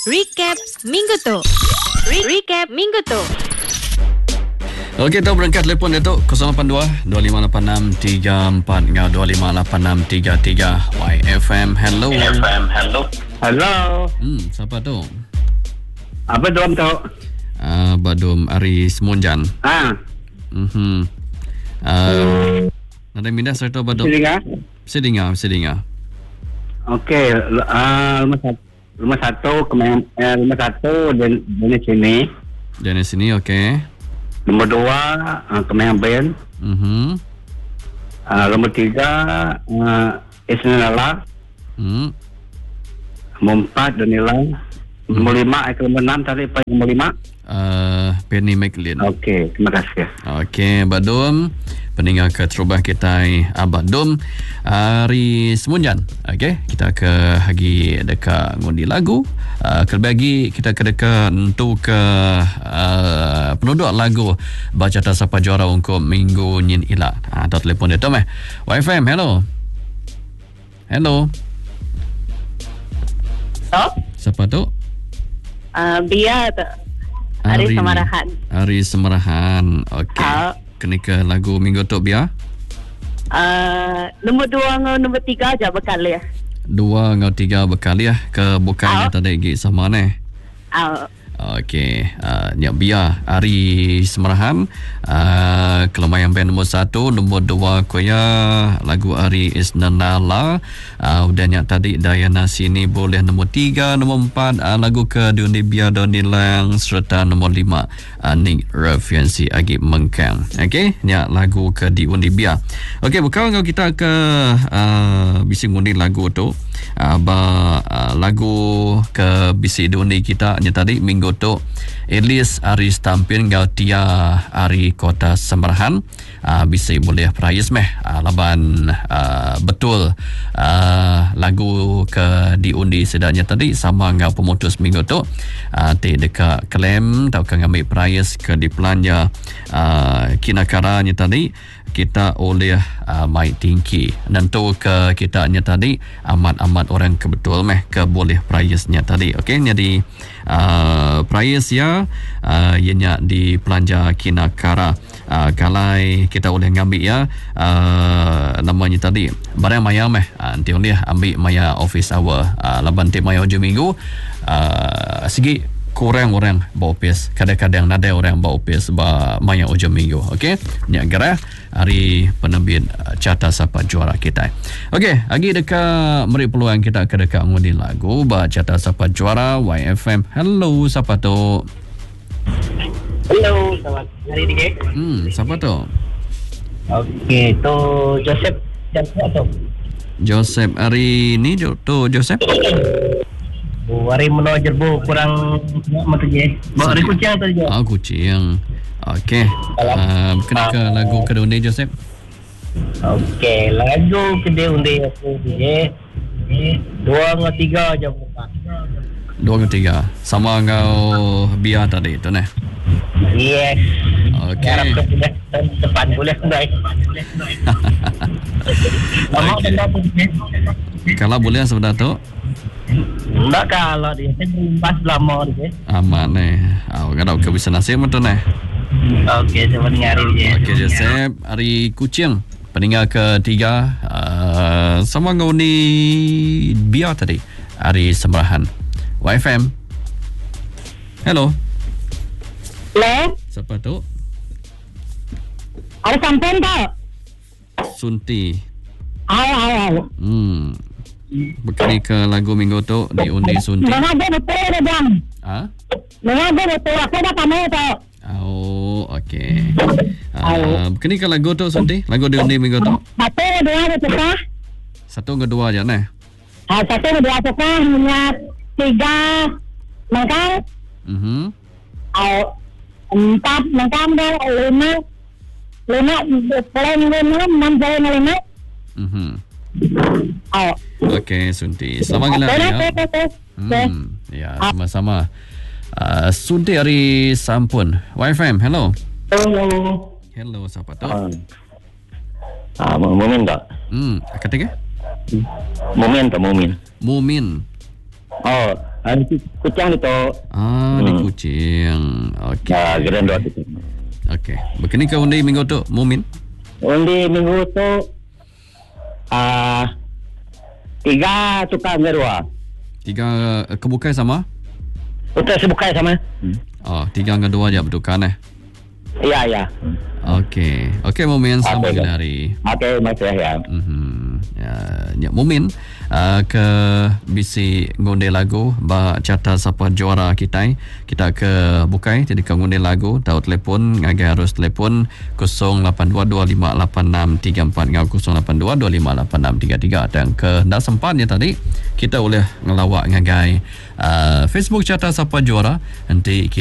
Recap Minggu tu. Recap Minggu tu. Okey, kita berangkat telefon Datuk 082-2586-34 ngau 2586-33 YFM. Hello. Hello. Siapa tu? Apa dom tu? Badum Ari Semunjan. Nada minda serta Badum. Sedinga. Okey, rumah satu rumah satu dan sini. Dari sini, okey. Nombor 2 Kemenang Ben. Nombor 3 Isnala. Nombor 4 Danilang. Nombor 5 nombor 6 tadi nombor 5 Penny McLean. Okey, terima kasih. Okey, Badum peninggal ke terubah kita Badum Ari Semunjan. Okey, kita ke hagi dekat ngundi lagu. Kelebagi kita ke dekat untuk ke penduduk lagu baca siapa juara untuk minggu nyin ila. Atau telefon dia tu meh. YFM, hello. Hello. Siapa tu? Bia tu. Ari Semarahan. Ari Semarahan. Okey. Kenika lagu minggu tu Bia? Nombor 2 dengan nombor 3 aja bekal ya. 2 dengan 3 bekal ya ke bukannya tadi gi sama ni. Okey, Nyak Bia Ari Semarahan. Kelemayan band nombor 1, nombor 2 koya lagu Ari Isnanala. Udah Nyak tadi Dayana Sini boleh nombor 3, nombor 4 lagu ke Dunia Bia Donilang serta nombor 5 Nik Refiansi Agi Mengkang. Okey, Nyak lagu ke di Undi Bia. Okey, bukan kalau kita ke bising undi lagu tu. Lagu ke bising undi kita Nyak tadi minggu tu Elis Aris tampil ngau Tia Ari Kota Semarahan. Bisa boleh prize meh laban betul lagu ke diundi sedanya tadi sama ngau pemutus minggu tu ti dekat klaim tau kan ambil prize ke di pelanja kinakaranya tadi kita oleh mai tinggi nentu ke kita nya tadi amat orang kebetul meh ke boleh prize-nya tadi. Okey, jadi prize ya ianya di pelanja kinakara. Kalai kita boleh ngambil ya namanya tadi barang maya meh nanti boleh ambil maya office hour laban ti maya hujung minggu segi kurang orang bawa pes, kadang-kadang ada orang bawa pes maya hujung minggu. Okey, Nyak gerah hari penerbit carta siapa juara kita. Okey, lagi dekat beri peluang kita ke dekat ngundi lagu ba carta siapa juara YFM. Hello, siapa tu? Hello, selamat hari ni. Siapa tu? Okey, tu Joseph siapa tu? Joseph hari ni tu Joseph. Hari mana jerbu kurang mata je. Bawa hari kucing tadi je. Kucing. Okey. Kena ke lagu kedua ni Joseph. Okey, lagu kedua undi aku je. 2 dengan 3 je buka. 2 dengan 3. Sama kau Bia tadi tu nah. Yes. Okey. Harap depan boleh baik. Mau benda tu. Kalau boleh sebentar tu. Tak kalau dia pas lama dia. Aman ni. Kalau kau bisa nasib betul ni. Okey, saya dengar dia. Okey, Joseph, hari kucing peninggal ketiga sama kau ni Bia tadi. Hari Semarahan. YFM. Hello. Hello. Siapa tu? Ada sampai tak? Sunti. Ayo. Berkali ke lagu minggu tu diundi Sunti. Mengajar betul dia bang. Mengajar betul aku dah pandai tak? Okey. Berkali ke lagu tu Sunti? Lagu diundi minggu tu? Satu ke dua je nah. Satu ke dua suka hanya 3 mangkang. 4 mangkang dah 5 Okey, Sunti. Selamat gila ya. Ya, sama-sama. Sunti hari Sampun. YFM, hello. Hello, siapa tu? Mumin tak? Ketiga? Mumin tak? Mumin. Mumin. Kucing itu. Di Kuching. Okey. Grand dot itu. Okey. Begini ke undi minggu tu, Mumin? Undi minggu tu 3 tukar ngerua. 3 kebukai sama? Untuk sebukai sama. 3 dengan 2 je bertukar Ya. Okey. Okey Mumin, selamat hari. Okey, masih ya. Ya, Mumin ke bisi ngunde lagu ba carta siapa juara kita ke bukai jadi ke ngunde lagu tahu telefon ngagai harus telefon 0822586340 ngau 0822586333 dan ke dah sempatnya tadi kita boleh ngelawak ngagai Facebook carta siapa juara nanti